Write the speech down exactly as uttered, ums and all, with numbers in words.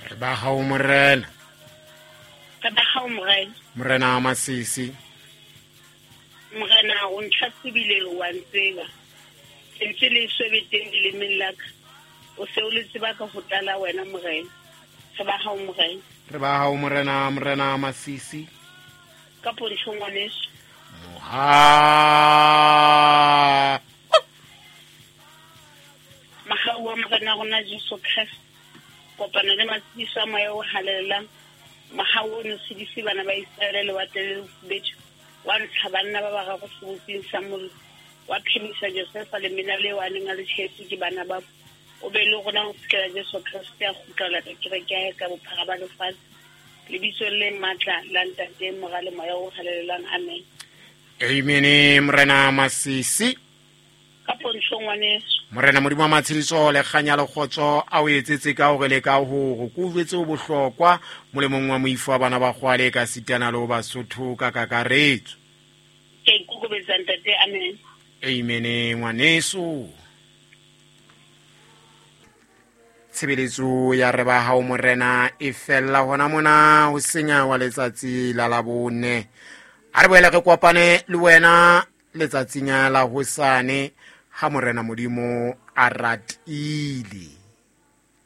Re ba hao morena. Ka ba hao morena. Morena Masisi. Morena o ntlhatsebile wa ntseba. Ntse le swebeteng le mellaka. O se o le tseba ka ho tlala wena morena. Re ba hao morena. Re ba hao morena morena Masisi. Ka pontsho ngwaneso. Moha. Mahau wa morena rona Jesu Christ. Kopana le matsisa moya o halelang. Mahau o nsidisi bana ba Israele le watele bethu. Wa ntsha banna ba ba ga go sebutsi sa mollo. Wa phemisa Joseph le mina le wa neng a le tshetse ke bana ba o be le gona go tshela Jesu Christ ya go tlala ka kereke ya ka bophara ba lefatshe. Le bitso le matla la ntate mogale moya o halelang. Amen. Amen morena Masisi. Ka pontsho ngwaneso. Morena modimo wa matshediso le kganya le kgotso a o etsetse ka o le ka ho go kuvetse o bohlokwa molemong wa moifo wa bana ba kgwale ka sitana le ba Sotho ka kakaretso. Ke kukubetsa ntate. Amen. Amen ngwaneso. Tshebeletso ya re ba hao morena e fella hona mona ho senya wa letsatsi la labone. A re boele re kopane le wena letsatsing la hosane ha morena modimo a ratile.